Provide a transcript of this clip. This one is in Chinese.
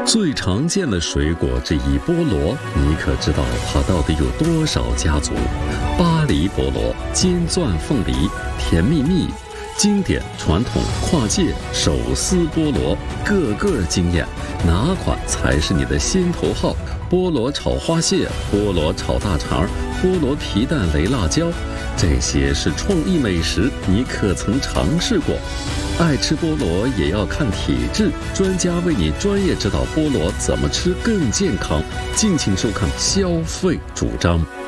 最常见的水果之一菠萝，你可知道它到底有多少家族？巴黎菠萝、尖钻凤梨、甜蜜蜜，经典传统跨界手撕菠萝，个个惊艳。哪款才是你的心头好？菠萝炒花蟹、菠萝炒大肠、菠萝皮蛋擂辣椒，这些是创意美食，你可曾尝试过？爱吃菠萝也要看体质，专家为你专业指导菠萝怎么吃更健康。敬请收看消费主张。